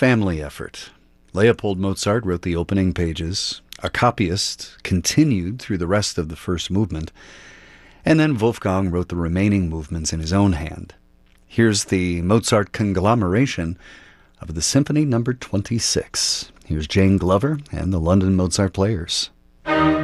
family effort. Leopold Mozart wrote the opening pages, a copyist continued through the rest of the first movement, and then Wolfgang wrote the remaining movements in his own hand. Here's the Mozart conglomeration of the Symphony No. 26. Here's Jane Glover and the London Mozart Players.